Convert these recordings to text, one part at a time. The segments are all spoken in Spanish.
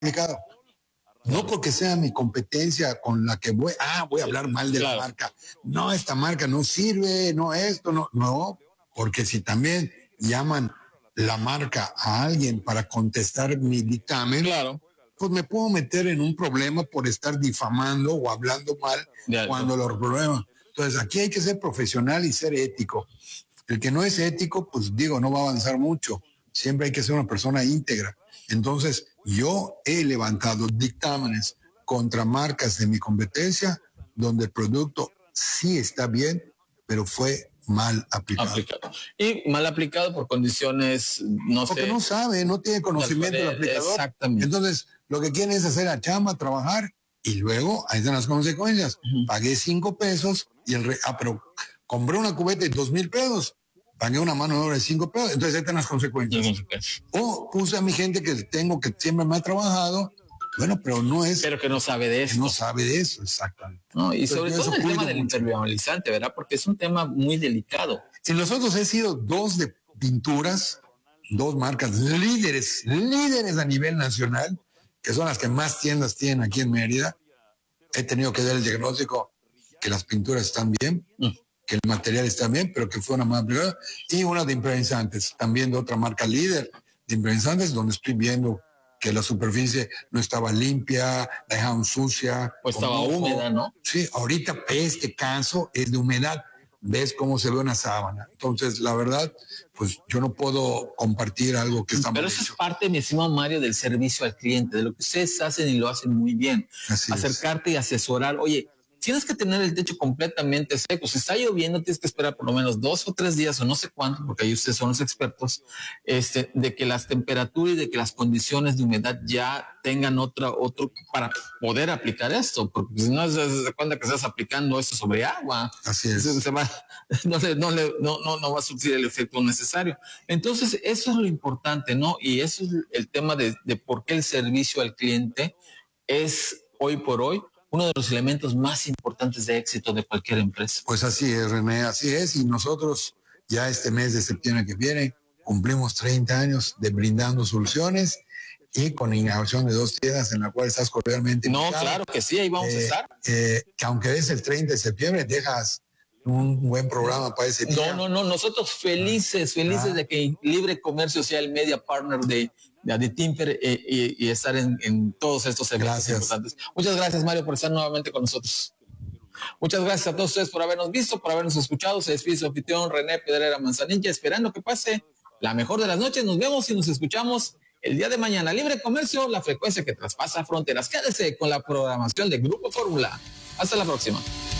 aplicado. No porque sea mi competencia con la que voy a hablar mal de la marca. No, esta marca no sirve, no esto, no, porque si también llaman la marca a alguien para contestar mi dictamen, pues me puedo meter en un problema por estar difamando o hablando mal cuando los problemas. Entonces aquí hay que ser profesional y ser ético. El que no es ético, pues no va a avanzar mucho. Siempre hay que ser una persona íntegra. Entonces, yo he levantado dictámenes contra marcas de mi competencia donde el producto sí está bien, pero fue mal aplicado. Y mal aplicado por condiciones, Porque no sabe, no tiene conocimiento del aplicador. Exactamente. Entonces, lo que quieren es hacer la chamba, trabajar, y luego ahí están las consecuencias. Pagué $5 y pero compré una cubeta de 2,000 pesos. Pagué una mano de obra de $5, entonces ahí están las consecuencias. O puse a mi gente que siempre me ha trabajado, pero no es. Pero que no sabe de eso. No sabe de eso, exactamente. No, y sobre todo el tema del impermeabilizante, ¿verdad? Porque es un tema muy delicado. Y nosotros he sido 2 de pinturas, 2 marcas líderes a nivel nacional, que son las que más tiendas tienen aquí en Mérida. He tenido que dar el diagnóstico que las pinturas están bien. Que el material está bien, pero que fue una mala aplicada, y una de impermeabilizantes, también de otra marca líder de impermeabilizantes, donde estoy viendo que la superficie no estaba limpia, la dejaron sucia. Pues estaba húmeda, ¿no? Sí, ahorita este caso es de humedad, ves cómo se ve una sábana. Entonces, la verdad, pues yo no puedo compartir algo que está mal. Pero eso es parte, mi estimado Mario, del servicio al cliente, de lo que ustedes hacen y lo hacen muy bien. Así acercarte y asesorar, oye, tienes que tener el techo completamente seco. Si está lloviendo, tienes que esperar por lo menos 2 o 3 días o no sé cuánto, porque ahí ustedes son los expertos, de que las temperaturas y de que las condiciones de humedad ya tengan otro para poder aplicar esto, porque si no se da cuenta que estás aplicando esto sobre agua. Así es. No va a surtir el efecto necesario. Entonces, eso es lo importante, ¿no? Y eso es el tema de por qué el servicio al cliente es hoy por hoy uno de los elementos más importantes de éxito de cualquier empresa. Pues así es, René, así es. Y nosotros ya este mes de septiembre que viene cumplimos 30 años de brindando soluciones y con inauguración de 2 tiendas en la cual estás cordialmente invitado. Claro que sí, ahí vamos a estar. Que aunque es el 30 de septiembre, dejas un buen programa para ese día. No, nosotros felices de que Libre Comercio sea el media partner de Timper y estar en todos estos eventos importantes. Muchas gracias, Mario, por estar nuevamente con nosotros. Muchas gracias a todos ustedes por habernos visto, por habernos escuchado. Se despide su anfitrión René Pedrera Manzanilla, esperando que pase la mejor de las noches. Nos vemos y nos escuchamos el día de mañana. Libre Comercio, la frecuencia que traspasa fronteras. Quédese con la programación de Grupo Fórmula. Hasta la próxima.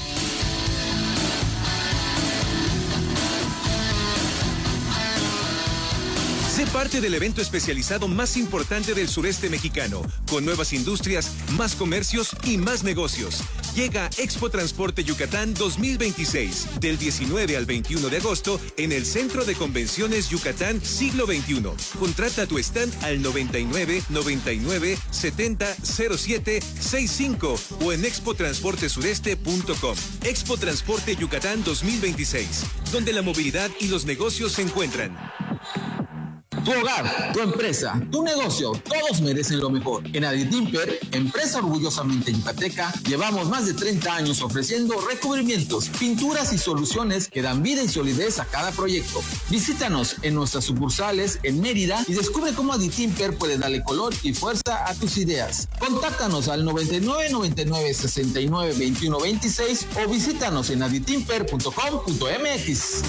Sé parte del evento especializado más importante del sureste mexicano, con nuevas industrias, más comercios y más negocios. Llega Expo Transporte Yucatán 2026, del 19 al 21 de agosto, en el Centro de Convenciones Yucatán Siglo XXI. Contrata tu stand al 99 99 70 07 65 o en expotransportesureste.com. Expo Transporte Yucatán 2026, donde la movilidad y los negocios se encuentran. Tu hogar, tu empresa, tu negocio, todos merecen lo mejor. En Aditimper, empresa orgullosamente yucateca, llevamos más de 30 años ofreciendo recubrimientos, pinturas y soluciones que dan vida y solidez a cada proyecto. Visítanos en nuestras sucursales en Mérida y descubre cómo Aditimper puede darle color y fuerza a tus ideas. Contáctanos al 99 99 69 21 26 o visítanos en aditimper.com.mx.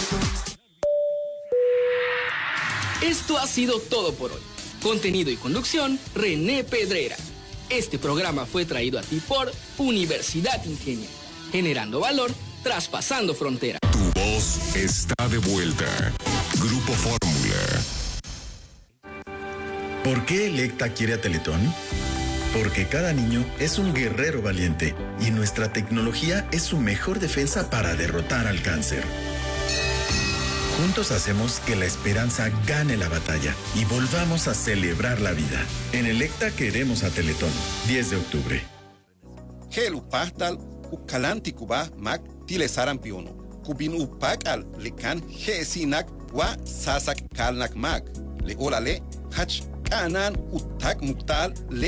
Esto ha sido todo por hoy. Contenido y conducción, René Pedrera. Este programa fue traído a ti por Universidad Ingenia, generando valor, traspasando fronteras. Tu voz está de vuelta. Grupo Fórmula. ¿Por qué Electa quiere a Teletón? Porque cada niño es un guerrero valiente y nuestra tecnología es su mejor defensa para derrotar al cáncer. Juntos hacemos que la esperanza gane la batalla y volvamos a celebrar la vida. En Electa queremos a Teletón. 10 de octubre. Helu Pastal, Ukalanti Kuba, Mac, Tilesaran Piono. Kubin Upakal, Lekan, Hesinak, Wa, Sasak Kalnak Mac. Le Olale, Hach, kanan utak muktal